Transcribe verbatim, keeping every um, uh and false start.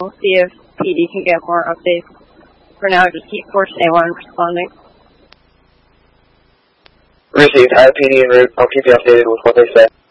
We'll see if P D can get more updates. For now, just keep Force A one responding. Received. I have P D en route. I'll keep you updated with what they say.